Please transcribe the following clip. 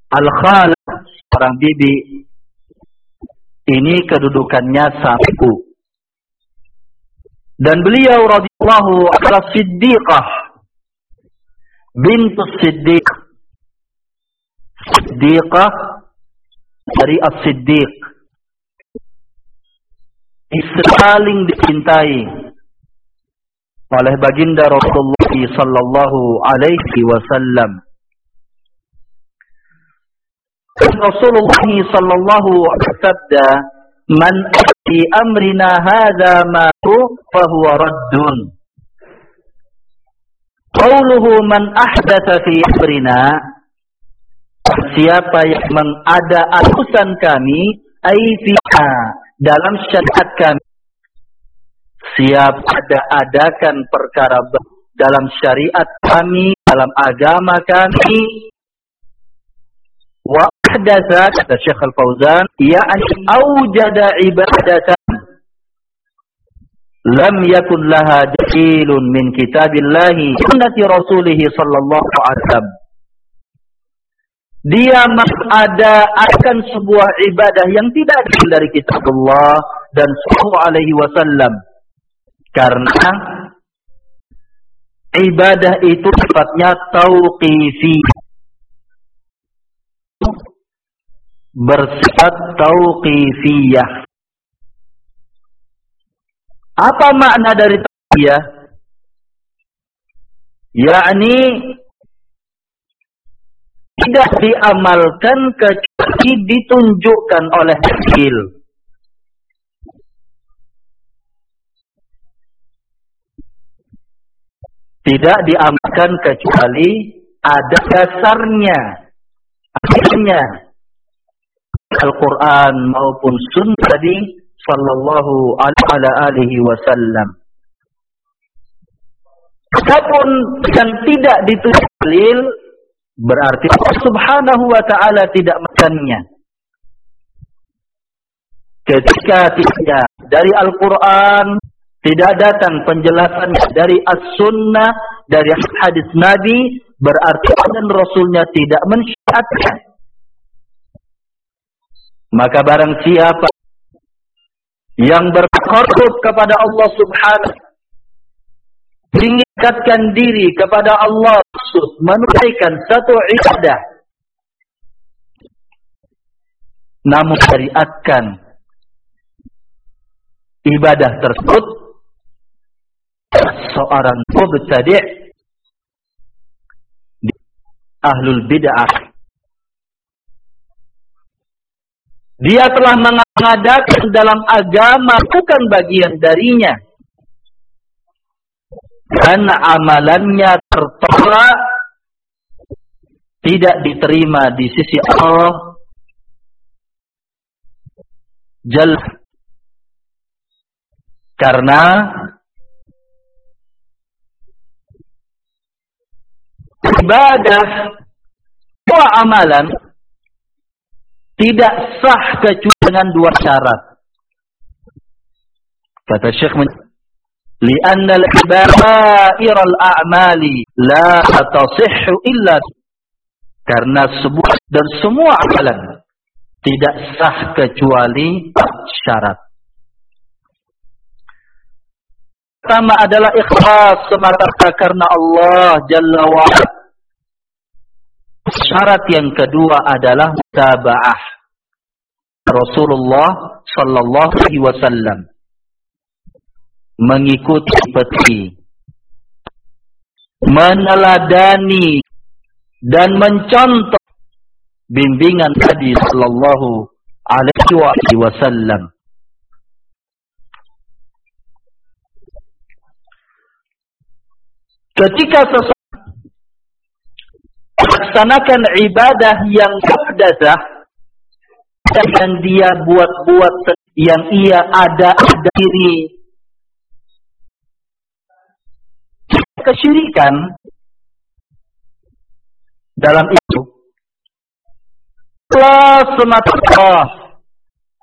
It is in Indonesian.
Al-khalah, seorang bibi, ini kedudukannya sama ibu. Dan beliau radhiyallahu anha Siddiqah bintu Siddiq. Siddiqah dari As-Siddiq. Istri paling dicintai oleh baginda Rasulullah sallallahu alaihi wasallam. Rasulullah sallallahu alaihi wasallam, "Man fi amrina hadza ma fa huwa raddun." Qauluhu man ahdatsa fi amrina, siapa yang mengada urusan kami, ai fiha, dalam syariat kami. Siapa adakan perkara dalam syariat kami, dalam agama kami, wa ahdatsa, kata Syekh Al-Fauzan, ya'ni awjada ibadatan lam yakun laha dalilun min kitabillahi sunnati rasulih sallallahu alaihi wasallam. Dia akan sebuah ibadah yang tidak ada dari kitabullah dan sallallahu alaihi wasallam. Karena ibadah itu sifatnya tauqifi, bersifat tauqifiyah. Apa makna dari tauqifiyah? Yakni tidak diamalkan kecuali ditunjukkan oleh dalil. Tidak diamalkan kecuali ada dasarnya, akhirnya Al-Quran maupun Sunnah tadi sallallahu alaihi wasallam. Adapun yang tidak ditunjukkan dalil, berarti Allah Subhanahu wa ta'ala tidak makannya. Ketika tidak dari Al-Quran, tidak datang penjelasan dari As-Sunnah, dari hadis Nabi, berarti dan Rasulnya tidak mensyariatkan. Maka barang siapa yang berkorban kepada Allah Subhanahu, mengingatkan diri kepada Allah, menunaikan satu ibadah, namun syariatkan ibadah tersebut, seorang mubtadi' ahlul bid'ah, dia telah mengadakan dalam agama bukan bagian darinya, dan amalannya tertolak, tidak diterima di sisi Allah Jalla. Karena ibadah, dua amalan tidak sah kecuali dengan dua syarat. Kata Syekh, li'anna al-ibadair al-a'mali la tasihhu illa, karena semua amalan tidak sah kecuali syarat. Pertama adalah ikhlas semata-mata karena Allah Jalla wa'ala. Syarat yang kedua adalah mutaba'ah Rasulullah sallallahu alaihi wasallam, mengikuti peti, meneladani dan mencontoh bimbingan Nabi sallallahu alaihi wasallam. Ketika seseorang melaksanakan ibadah yang muhdatsah, yang dia buat-buat, yang ia ada diri, kesyirikan dalam itu, Allah semata